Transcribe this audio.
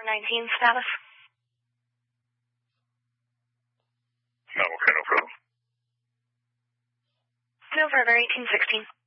419 status. No, okay, no problem. November 1816.